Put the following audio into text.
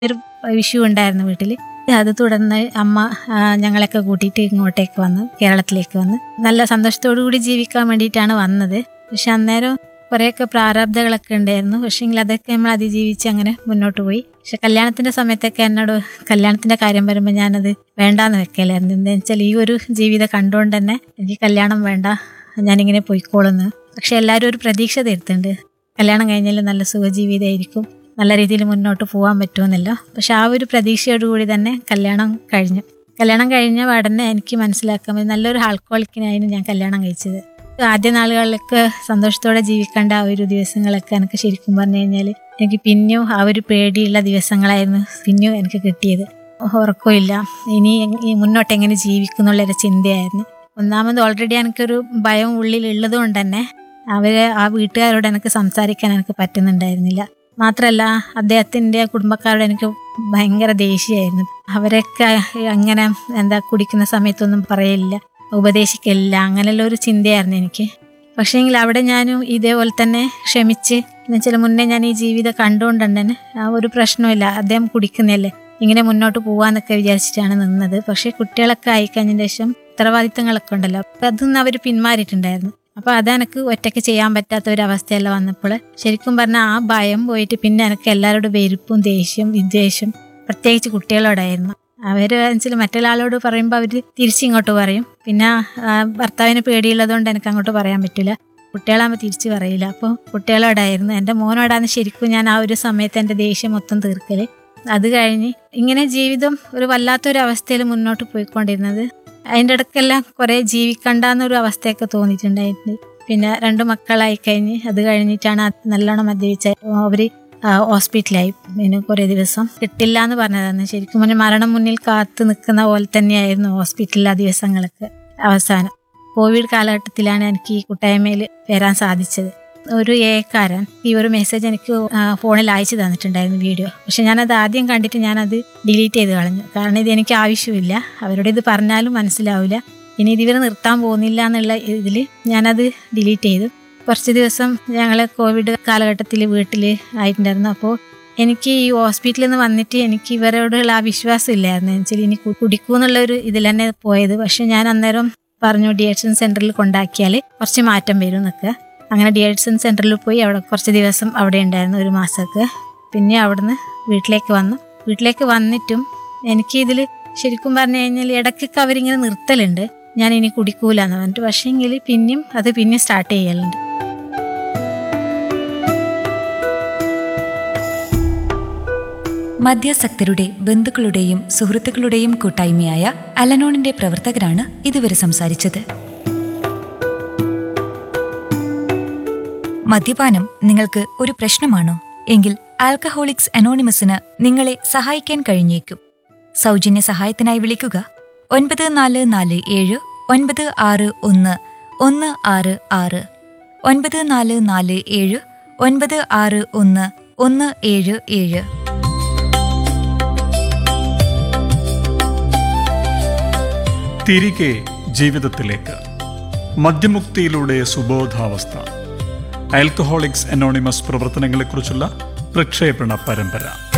ഒരു വിഷു ഉണ്ടായിരുന്നു വീട്ടിൽ. അത് തുടർന്ന് അമ്മ ഞങ്ങളൊക്കെ കൂട്ടിയിട്ട് ഇങ്ങോട്ടേക്ക് വന്നു, കേരളത്തിലേക്ക് വന്ന് നല്ല സന്തോഷത്തോടു കൂടി ജീവിക്കാൻ വേണ്ടിയിട്ടാണ് വന്നത്. പക്ഷെ അന്നേരം കുറേയൊക്കെ പ്രാരാബ്ധങ്ങളൊക്കെ ഉണ്ടായിരുന്നു. പക്ഷേങ്കിൽ അതൊക്കെ നമ്മൾ അതിജീവിച്ച് അങ്ങനെ മുന്നോട്ട് പോയി. പക്ഷെ കല്യാണത്തിൻ്റെ സമയത്തൊക്കെ എന്നോട് കല്യാണത്തിൻ്റെ കാര്യം വരുമ്പോൾ ഞാനത് വേണ്ടാന്ന് വെക്കലായിരുന്നു. എന്താണെന്ന് വെച്ചാൽ ഈ ഒരു ജീവിതം കണ്ടുകൊണ്ട് തന്നെ എനിക്ക് കല്യാണം വേണ്ട, ഞാനിങ്ങനെ പോയിക്കോളുന്നു. പക്ഷെ എല്ലാവരും ഒരു പ്രതീക്ഷ തരുത്തുണ്ട്, കല്യാണം കഴിഞ്ഞാൽ നല്ല സുഖജീവിതമായിരിക്കും, നല്ല രീതിയിൽ മുന്നോട്ട് പോകാൻ പറ്റുമെന്നല്ലോ. പക്ഷെ ആ ഒരു പ്രതീക്ഷയോടുകൂടി തന്നെ കല്യാണം കഴിഞ്ഞ ഉടനെ എനിക്ക് മനസ്സിലാക്കാൻ പറ്റും നല്ലൊരു ആൽക്കഹോളിക്കിനായിരുന്നു ഞാൻ കല്യാണം കഴിച്ചത്. ആദ്യ നാളുകളിലൊക്കെ സന്തോഷത്തോടെ ജീവിക്കേണ്ട ആ ഒരു ദിവസങ്ങളൊക്കെ എനിക്ക് ശരിക്കും പറഞ്ഞു കഴിഞ്ഞാൽ എനിക്ക് പിന്നെയും ആ ഒരു പേടിയുള്ള ദിവസങ്ങളായിരുന്നു പിന്നെയും എനിക്ക് കിട്ടിയത്. ഉറക്കമില്ല, ഇനി മുന്നോട്ട് എങ്ങനെ ജീവിക്കും എന്നുള്ളൊരു ചിന്തയായിരുന്നു. ഒന്നാമത് ഓൾറെഡി എനിക്കൊരു ഭയം ഉള്ളിലുള്ളത് കൊണ്ട് തന്നെ ആ വീട്ടുകാരോട് എനിക്ക് സംസാരിക്കാൻ എനിക്ക് പറ്റുന്നുണ്ടായിരുന്നില്ല. മാത്രമല്ല അദ്ദേഹത്തിൻ്റെ കുടുംബക്കാരോട് എനിക്ക് ഭയങ്കര ദേഷ്യമായിരുന്നു. അവരൊക്കെ അങ്ങനെ കുടിക്കുന്ന സമയത്തൊന്നും പറയില്ല, ഉപദേശിക്കില്ല, അങ്ങനെയുള്ള ഒരു ചിന്തയായിരുന്നു എനിക്ക്. പക്ഷേങ്കിൽ അവിടെ ഞാനും ഇതേപോലെ തന്നെ ക്ഷമിച്ച്, എന്നുവെച്ചാൽ മുന്നേ ഞാൻ ഈ ജീവിതം കണ്ടുകൊണ്ട് തന്നെ ആ ഒരു പ്രശ്നമില്ല, അദ്ദേഹം കുടിക്കുന്നതല്ലേ, ഇങ്ങനെ മുന്നോട്ട് പോകാമെന്നൊക്കെ വിചാരിച്ചിട്ടാണ് നിന്നത്. പക്ഷേ കുട്ടികളൊക്കെ ആയിക്കഴിഞ്ഞതിന് ശേഷം ഉത്തരവാദിത്തങ്ങളൊക്കെ ഉണ്ടല്ലോ, അതൊന്നും അവർ പിന്മാറിയിട്ടുണ്ടായിരുന്നു. അപ്പോൾ അതെനിക്ക് ഒറ്റയ്ക്ക് ചെയ്യാൻ പറ്റാത്ത ഒരു അവസ്ഥയല്ല വന്നപ്പോൾ ശരിക്കും പറഞ്ഞാൽ ആ ഭയം പോയിട്ട് പിന്നെ എനിക്ക് എല്ലാവരോടും വെറുപ്പും ദേഷ്യം വിദ്വേഷം പ്രത്യേകിച്ച് കുട്ടികളോടായിരുന്നു. അവർ വെച്ചാൽ മറ്റൊരാളോട് പറയുമ്പോൾ അവർ തിരിച്ചിങ്ങോട്ട് പറയും. പിന്നെ ഭർത്താവിന് പേടിയുള്ളതുകൊണ്ട് എനിക്ക് അങ്ങോട്ട് പറയാൻ പറ്റില്ല, കുട്ടികളാകുമ്പോൾ തിരിച്ച് പറയില്ല. അപ്പോൾ കുട്ടികളോടായിരുന്നു, എൻ്റെ മോനോടാണ് ശരിക്കും ഞാൻ ആ ഒരു സമയത്ത് എൻ്റെ ദേഷ്യം മൊത്തം തീർക്കൽ. അത് കഴിഞ്ഞ് ഇങ്ങനെ ജീവിതം ഒരു വല്ലാത്തൊരു അവസ്ഥയിൽ മുന്നോട്ട് പോയിക്കൊണ്ടിരുന്നത്. അതിൻ്റെ ഇടയ്ക്കെല്ലാം കുറേ ജീവിക്കണ്ടെന്നൊരു അവസ്ഥയൊക്കെ തോന്നിയിട്ടുണ്ടായിരുന്നു. പിന്നെ 2 മക്കളായി കഴിഞ്ഞ് അത് കഴിഞ്ഞിട്ടാണ് നല്ലോണം മദ്യപിച്ച അവർ ഹോസ്പിറ്റലായി. പിന്നെ കുറേ ദിവസം കിട്ടില്ല എന്ന് പറഞ്ഞതാണ്. ശരിക്കും പറഞ്ഞാൽ മരണം മുന്നിൽ കാത്തു നിൽക്കുന്ന പോലെ തന്നെയായിരുന്നു ഹോസ്പിറ്റലിലെ ദിവസങ്ങളൊക്കെ. അവസാനം കോവിഡ് കാലഘട്ടത്തിലാണ് എനിക്ക് ഈ കൂട്ടായ്മയിൽ വരാൻ സാധിച്ചത്. ഒരു എക്കാരൻ ഈ ഒരു മെസ്സേജ് എനിക്ക് ഫോണിൽ അയച്ചു തന്നിട്ടുണ്ടായിരുന്നു, വീഡിയോ. പക്ഷെ ഞാനത് ആദ്യം കണ്ടിട്ട് ഞാനത് ഡിലീറ്റ് ചെയ്ത് കളഞ്ഞു. കാരണം ഇത് എനിക്ക് ആവശ്യമില്ല, അവരോട് ഇത് പറഞ്ഞാലും മനസ്സിലാവില്ല, ഇനി ഇതിവർ നിർത്താൻ പോകുന്നില്ല എന്നുള്ള ഇതിൽ ഞാനത് ഡിലീറ്റ് ചെയ്തു. കുറച്ച് ദിവസം ഞങ്ങൾ കോവിഡ് കാലഘട്ടത്തിൽ വീട്ടിൽ ആയിട്ടുണ്ടായിരുന്നു. അപ്പോൾ എനിക്ക് ഈ ഹോസ്പിറ്റലിൽ നിന്ന് വന്നിട്ട് എനിക്ക് ഇവരോടുള്ള ആ വിശ്വാസം ഇല്ലായിരുന്നു. എന്നുവെച്ചാൽ ഇനി കുടിക്കൂ എന്നുള്ളൊരു ഇതിൽ തന്നെ പോയത്. പക്ഷെ ഞാൻ അന്നേരം പറഞ്ഞു ഡി-അഡിക്ഷൻ സെൻറ്ററിൽ കൊണ്ടാക്കിയാൽ കുറച്ച് മാറ്റം വരും എന്നൊക്കെ. അങ്ങനെ ഡി-അഡിക്ഷൻ സെൻറ്ററിൽ പോയി അവിടെ കുറച്ച് ദിവസം അവിടെ ഉണ്ടായിരുന്നു, 1 മാസമൊക്കെ. പിന്നെ അവിടുന്ന് വീട്ടിലേക്ക് വന്നിട്ടും എനിക്ക് ഇതിൽ ശരിക്കും പറഞ്ഞു കഴിഞ്ഞാൽ ഇടയ്ക്കൊക്കെ അവരിങ്ങനെ നിർത്തലുണ്ട്, ഞാൻ ഇനി കുടിക്കൂലെന്ന് പറഞ്ഞിട്ട്. പക്ഷേങ്കിൽ പിന്നെയും സ്റ്റാർട്ട് ചെയ്യലുണ്ട്. മദ്യാസക്തരുടെ ബന്ധുക്കളുടെയും സുഹൃത്തുക്കളുടെയും കൂട്ടായ്മയായ അലനോണിന്റെ പ്രവർത്തകരാണ് ഇതുവരെ സംസാരിച്ചത്. മദ്യപാനം നിങ്ങൾക്ക് ഒരു പ്രശ്നമാണോ? എങ്കിൽ ആൽക്കഹോളിക്സ് അനോണിമസിന് നിങ്ങളെ സഹായിക്കാൻ കഴിഞ്ഞേക്കും. സൗജന്യ സഹായത്തിനായി വിളിക്കുക 9447 961 166 9447 961 177. തിരികെ ജീവിതത്തിലേക്ക്. മദ്യമുക്തിയിലൂടെ സുബോധാവസ്ഥ. ആൽക്കഹോളിക്സ് അനോണിമസ് പ്രവർത്തനങ്ങളെക്കുറിച്ചുള്ള പ്രക്ഷേപണ പരമ്പര.